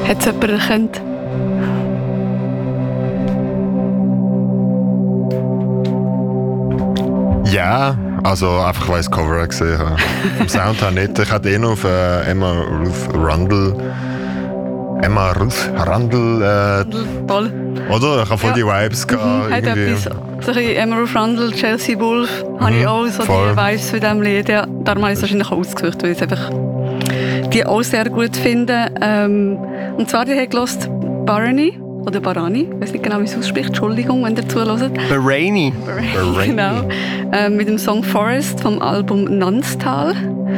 Hat es jemand erkannt? Ja, also einfach weil ich das Cover gesehen habe. Vom Sound her nicht. Ich hatte noch auf Emma Ruth Rundle. Toll. Oder? Ich habe voll die Vibes gehabt. Hat etwas. So ein bisschen Emma Ruth Rundle, Chelsea Wolfe, habe ich auch so voll. die Vibes von diesem Lied. Ja, darum habe ich es wahrscheinlich auch ausgesucht, weil ich es einfach die auch sehr gut finde. Und zwar, die haben gehört Barani. Oder Barani, ich weiß nicht genau, wie es ausspricht. Entschuldigung, wenn ihr zuhört. Barani. Genau. Mit dem Song Forest vom Album Nanstal.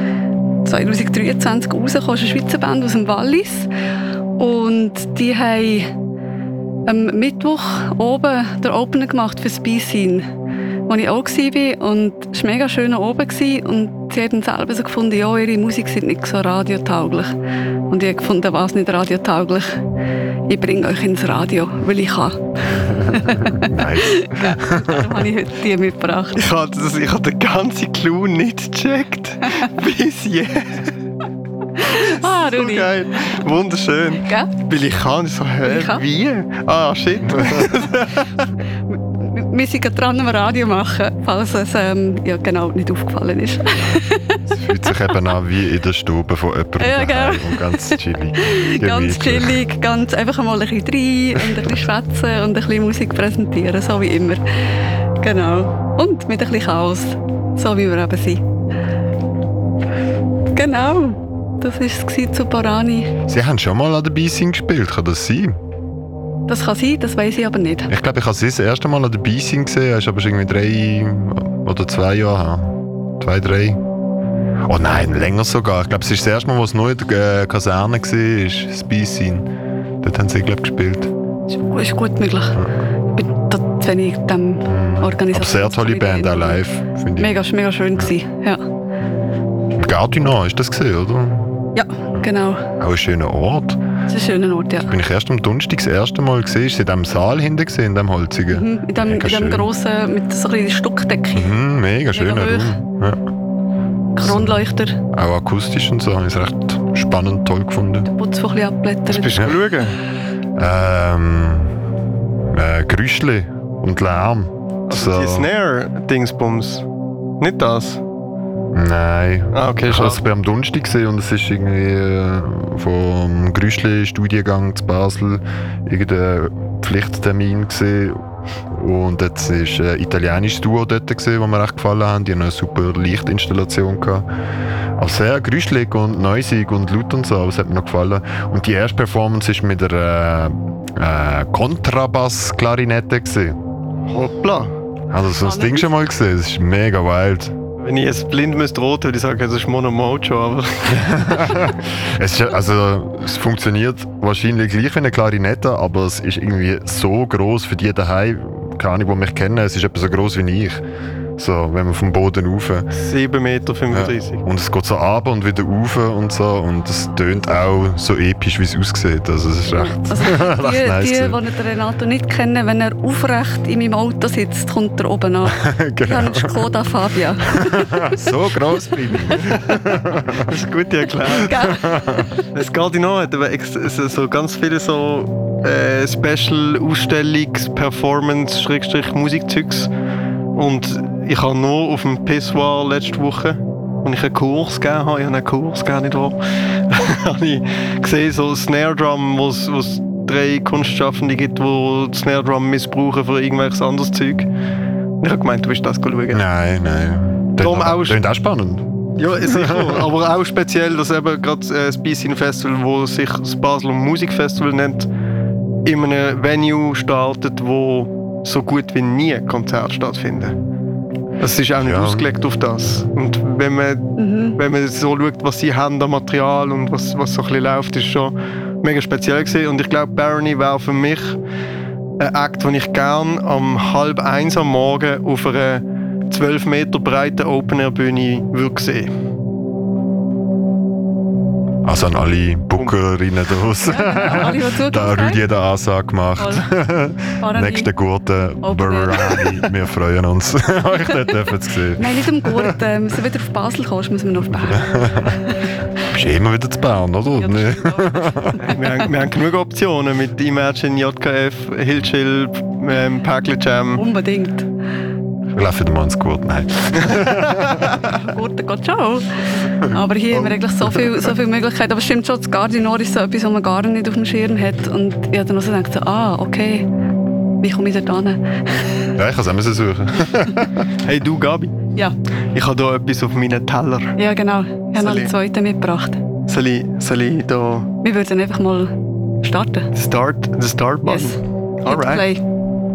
2023 rausgekommen, ist eine Schweizer Band aus dem Wallis. Und die haben am Mittwoch oben den Opener gemacht für Speyscene, wo ich auch war. Und es war mega schön oben. Und sie haben selber so gefunden, ja, ihre Musik sind nicht so radiotauglich. Und ich habe gefunden, was nicht radiotauglich. Ich bringe euch ins Radio, weil ich kann. Nice. Ja, darum habe ich heute die mitgebracht. Ich habe den ganzen Clou nicht gecheckt. Bis jetzt. Ah, So Rudi. geil. Wunderschön. Gell? Weil ich kann. Ich so, hä, Ich kann. wie? Ah, shit. Wir sind gerade dran am Radio machen, falls es ja, genau nicht aufgefallen ist. Es fühlt sich eben an wie in der Stube von jemandem Ja, daheim genau. und ganz chillig. Ganz gemütlich. chillig, ganz einfach mal ein bisschen rein und ein bisschen schwätzen und ein bisschen Musik präsentieren, so wie immer. Genau. Und mit ein bisschen Chaos, so wie wir eben sind. Genau. Das war es zu Barani. Sie haben schon mal an der Beising gespielt, kann das sein? Das kann sein, das weiss ich aber nicht. Ich glaube, ich habe sie das erste Mal an der Beising gesehen, das ist aber schon irgendwie 3 oder 2 Jahre her. 2, 3. Oh nein, länger sogar. Ich glaube, es ist das erste Mal, wo es neu in der Kaserne war, das Beising. Dort haben sie, glaube ich, gespielt. Ist gut möglich. Ich bin da zu wenig dem Organisation. Aber sehr tolle Band, auch live, finde ich. Mega schön gewesen. Ja. Gardinor, ist das gesehen, oder? Ja, genau. Auch ein schöner Ort. Das ist ein schöner Ort, ja. Bin ich erst am Donnerstag das erste Mal gesehen, ist in diesem Saal hinten gesehen, in dem Holzigen. In dem schön. grossen, mit so einer Stuckdecke. Mega schöner Raum. Ja. Kronleuchter, Auch akustisch und so, habe ich es recht spannend, toll gefunden. Putz, der ein bisschen abblättert. Bist du schauen? Geräuschle und Lärm. Also die Snare-Dingsbums. Nicht das? Nein. Ah, okay, Ich habe schade. es am Donnerstag gesehen und es ist irgendwie vom Geräuschle-Studiengang zu Basel irgendein Pflichttermin gesehen. Und jetzt war ein italienisches Duo dort, gewesen, das mir recht gefallen hat. Die haben eine super Lichtinstallation gehabt. Aber sehr geräuschig und neusig und laut und so, aber es hat mir noch gefallen. Und die erste Performance war mit der Kontrabass-Klarinette gewesen. Hoppla. Also so ein Ding schon mal gesehen, das ist mega wild. Wenn ich jetzt blind müsste roten, würde ich sagen, das ist Mono Mojo, aber... Es funktioniert wahrscheinlich gleich wie eine Klarinette, aber es ist irgendwie so gross für die daheim, keine Ahnung, die mich kennen, es ist etwa so gross wie ich. So, wenn man vom Boden rauf. 7,35 Meter. Ja. Und es geht so runter und wieder rauf und so und es tönt auch so episch, wie es aussieht. Also es ist echt, Also recht nice die gewesen. den Renato nicht kennen, wenn er aufrecht in meinem Auto sitzt, kommt er oben an. Ich Genau. habe einen Skoda Fabia. So gross bin ich. Das ist eine gute Erklärung. Das Gardinor hat aber so ganz viele so Special Ausstellungs-, Performance-, Musikzeugs. Und ich habe nur auf dem Pissoir letzte Woche, als ich einen Kurs gegeben habe, nicht wahr, habe ich gesehen, so ein Snare Drum, wo es 3 Kunstschaffende gibt, die das Snare Drum missbrauchen für irgendwelches anderes Zeug. Und ich habe gemeint, du willst das schauen. Nein. Darum Tönt auch spannend. Ja, sicher. Aber auch speziell, dass eben gerade das Beising Festival, wo sich das Basel Musikfestival nennt, in einem Venue startet, wo so gut wie nie Konzerte stattfinden. Es ist auch nicht ausgelegt auf das. Und wenn man so schaut, was sie haben an Material und was so ein bisschen läuft, ist schon mega speziell gewesen. Und ich glaube, Barony wäre für mich ein Act, den ich gerne um 12:30 am Morgen auf einer 12 Meter breiten Open-Air-Bühne würde sehen. Also an alle Bookererinnen draussen. Alle, die zugelassen Da haben. Rüdi hat eine Ansage gemacht. Nächste Gurte, Barani. Wir freuen uns, euch dort dürfen zu sehen. Nein, nicht um Gurt. Müssen wir wieder auf Basel kommen, müssen wir noch auf Bern. Du bist immer wieder zu Bern, oder? Ja, Nee. das stimmt auch. Wir haben genug Optionen mit Imagine, JKF, Hillchill, Päckle Jam. Unbedingt. Wir laufen wieder mal ins Gurt. Nein. Gurt geht schon. Aber hier haben wir eigentlich so viele Möglichkeiten. Aber es stimmt schon, das Gardinor ist so etwas, was man gar nicht auf dem Schirm hat. Und ich habe dann auch so gedacht, okay, wie komme ich dort hin? Ja, ich kann es auch müssen suchen. Hey du Gabi, Ja, ich habe hier etwas auf meinen Teller. ja genau. Ich habe noch Soll einen ich? zweiten mitgebracht. Soll ich da Wir würden einfach mal starten. the start button? Yes. Alright. Play.